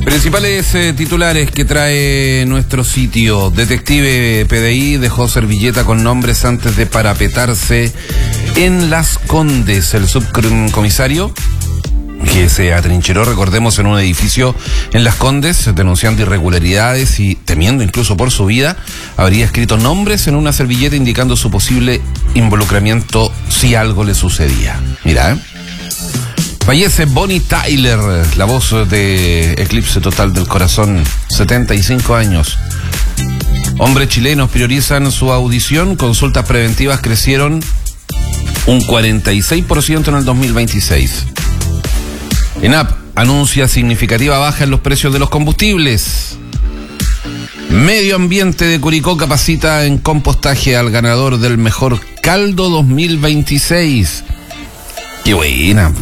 Principales titulares que trae nuestro sitio. Detective PDI dejó servilleta con nombres antes de parapetarse en Las Condes. El subcomisario que se atrincheró, recordemos, en un edificio en Las Condes, denunciando irregularidades y temiendo incluso por su vida, habría escrito nombres en una servilleta indicando su posible involucramiento si algo le sucedía. Mira, Fallece Bonnie Tyler, la voz de Eclipse Total del Corazón, 75 años. Hombres chilenos priorizan su audición, consultas preventivas crecieron un 46% en el 2026. ENAP anuncia significativa baja en los precios de los combustibles. Medio Ambiente de Curicó capacita en compostaje al ganador del mejor caldo 2026. Qué buena,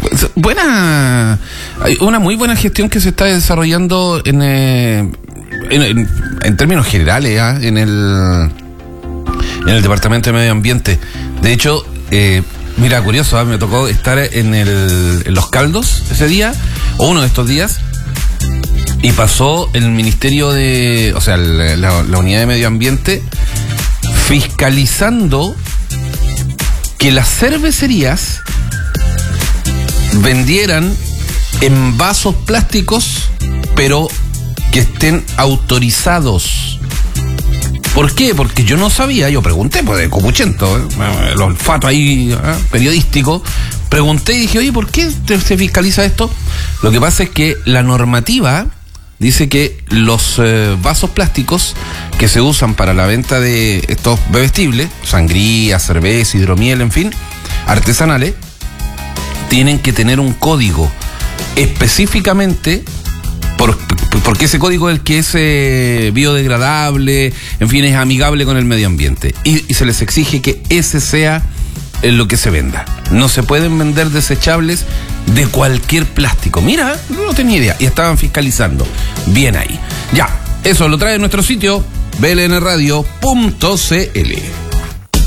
una muy buena gestión que se está desarrollando en términos generales, en el Departamento de Medio Ambiente. De hecho, mira, curioso, me tocó estar en los caldos ese día, o uno de estos días, y pasó el Ministerio de, o sea, la Unidad de Medio Ambiente, fiscalizando que las cervecerías vendieran en vasos plásticos, pero que estén autorizados. ¿Por qué? Porque yo no sabía, yo pregunté, pues de copuchento, el olfato ahí periodístico, pregunté y dije, oye, ¿por qué se fiscaliza esto? Lo que pasa es que la normativa dice que los vasos plásticos que se usan para la venta de estos bebestibles, sangría, cerveza, hidromiel, en fin, artesanales, tienen que tener un código específicamente porque ese código es el que es biodegradable, en fin, es amigable con el medio ambiente. Y se les exige que ese sea lo que se venda. No se pueden vender desechables de cualquier plástico. Mira, no tenía idea. Y estaban fiscalizando. Bien ahí. Ya, eso lo trae nuestro sitio blnradio.cl.